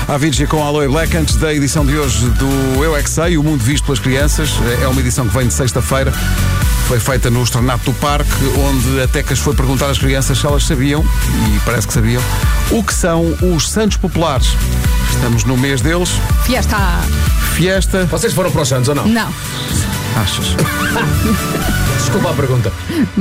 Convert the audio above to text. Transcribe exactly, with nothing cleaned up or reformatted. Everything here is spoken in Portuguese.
Avicii com Aloe Black, antes da edição de hoje do Eu É Que Sei, o mundo visto pelas crianças. É uma edição que vem de sexta-feira. Foi feita no Estornato do Parque, onde a Tecas foi perguntar às crianças se elas sabiam, e parece que sabiam, o que são os Santos Populares. Estamos no mês deles. Fiesta! Fiesta. Vocês foram para os Santos ou não? Não. Achas? Desculpa a pergunta.